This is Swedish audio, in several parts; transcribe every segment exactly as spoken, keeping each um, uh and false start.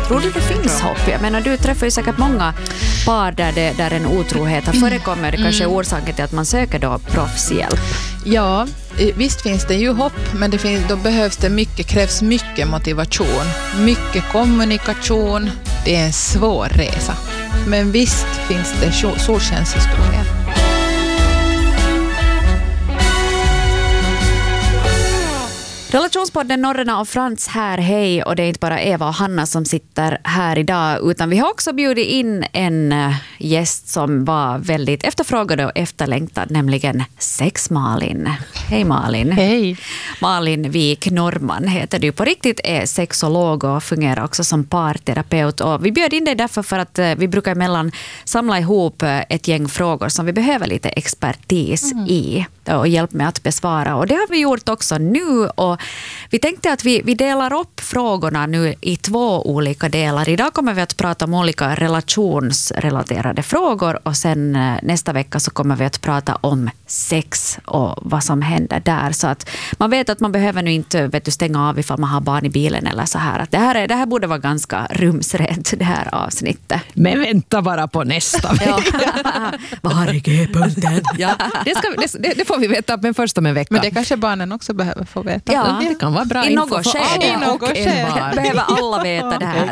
Tror du det finns hopp? Jag menar, du träffar ju säkert många par där, det, där en otrohet har förekommit. Det kanske är orsaken till att man söker då proffshjälp. Ja, visst finns det ju hopp, men det finns, då behövs det mycket, krävs mycket motivation, mycket kommunikation. Det är en svår resa. Men visst finns det solskenshistorier. Relationspodden Norrena och Frans här, hej. Och det är inte bara Eva och Hanna som sitter här idag, utan vi har också bjudit in en gäst som var väldigt efterfrågad och efterlängtad, nämligen Sex Malin. Hej Malin. Hej. Malin Wik Norman heter du. På riktigt är sexolog och fungerar också som parterapeut. Och vi bjöd in dig därför för att vi brukar emellan samla ihop ett gäng frågor som vi behöver lite expertis mm. i och hjälp med att besvara. Och det har vi gjort också nu, och vi tänkte att vi, vi delar upp frågorna nu i två olika delar. Idag kommer vi att prata om olika relationsrelaterade frågor, och sen nästa vecka så kommer vi att prata om sex och vad som händer där. Så att man vet att man behöver nu inte vet du, stänga av ifall man har barn i bilen eller så här. Att det, här är, det här borde vara ganska rumsrent, det här avsnittet. Men vänta bara på nästa vecka. Var är G-punkten? Ja, det, ska, det, det får vi veta, men först om en vecka. Men det kanske barnen också behöver få veta. Ja, det kan vara bra i info något för skede. alla och envar. Behöver alla veta det här.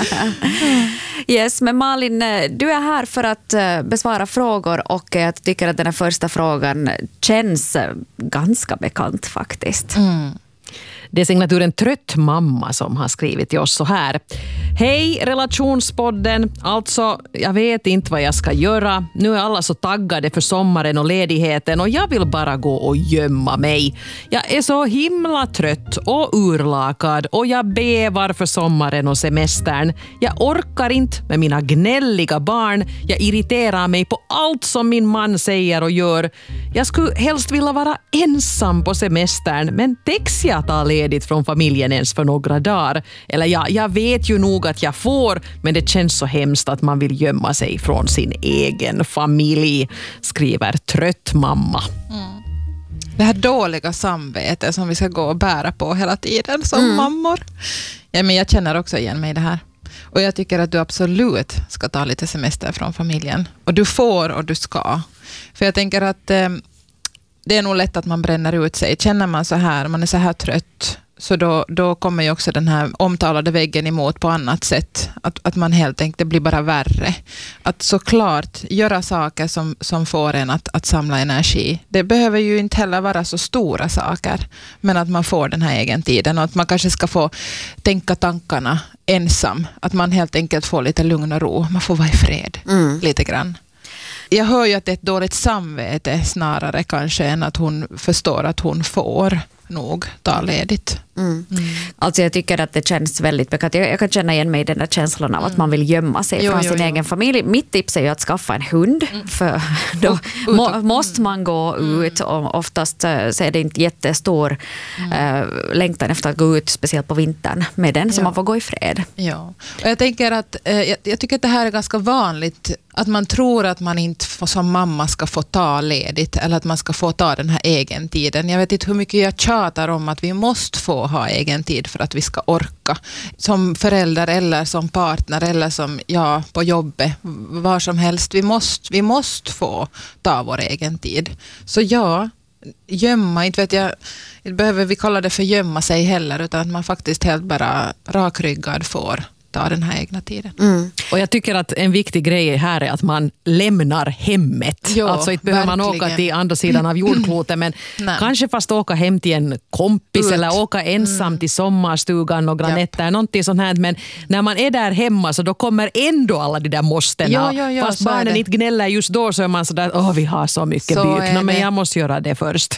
Yes, men Malin, du är här för att besvara frågor, och jag tycker att den här första frågan känns ganska bekant faktiskt. Mm. Det är signaturen Trött mamma som har skrivit till oss så här. Hej relationspodden, alltså jag vet inte vad jag ska göra. Nu är alla så taggade för sommaren och ledigheten och jag vill bara gå och gömma mig. Jag är så himla trött och urlakad och jag bävar för sommaren och semestern. Jag orkar inte med mina gnälliga barn. Jag irriterar mig på allt som min man säger och gör. Jag skulle helst vilja vara ensam på semestern, men täcks jag ta ledigt från familjen ens för några dagar? Eller ja, jag vet ju nog att jag får, men det känns så hemskt att man vill gömma sig från sin egen familj, skriver Trött mamma. Mm. Det här dåliga samvetet som vi ska gå och bära på hela tiden som mm. mammor. Ja, men jag känner också igen mig i det här. Och jag tycker att du absolut ska ta lite semester från familjen. Och du får och du ska. För jag tänker att eh, det är nog lätt att man bränner ut sig. Känner man så här, man är så här trött, så då, då kommer ju också den här omtalade väggen emot på annat sätt. Att, att man helt enkelt, det blir bara värre. Att såklart göra saker som, som får en att, att samla energi. Det behöver ju inte heller vara så stora saker. Men att man får den här egen tiden. Och att man kanske ska få tänka tankarna ensam. Att man helt enkelt får lite lugn och ro. Man får vara i fred mm. lite grann. Jag hör ju att det är ett dåligt samvete snarare kanske än att hon förstår att hon får nog ta ledigt. Mm. Mm. Alltså jag tycker att det känns väldigt bekant. Jag, jag kan känna igen mig i den där känslan av att man vill gömma sig jo, från jo, sin jo. egen familj. Mitt tips är ju att skaffa en hund, mm. för då ut, ut, må, måste man gå mm. ut, och oftast så är det inte jättestor mm. äh, längtan efter att gå ut, speciellt på vintern med den, så ja. man får gå i fred. Ja. Och jag tänker att äh, jag, jag tycker att det här är ganska vanligt, att man tror att man inte får, som mamma ska få ta ledigt, eller att man ska få ta den här egen tiden. Jag vet inte hur mycket jag tjatar om att vi måste få ha egen tid för att vi ska orka. Som förälder eller som partner eller som ja, på jobbet, var som helst. Vi måste, vi måste få ta vår egen tid. Så ja, gömma, inte vet jag, inte behöver vi kalla det för gömma sig heller, utan att man faktiskt helt bara rakryggad får ta den här egna tiden. Mm. Och jag tycker att en viktig grej här är att man lämnar hemmet. Jo, alltså inte behöver man åka till andra sidan av jordkloten, men kanske fast åka hem till en kompis Ut. eller åka ensam mm. till sommarstugan några Japp. nätter, någonting sånt här. Men när man är där hemma så då kommer ändå alla de där måstena. Jo, jo, jo, fast barnen inte gnäller just då, så är man sådär, åh vi har så mycket så byt. No, men jag måste göra det först.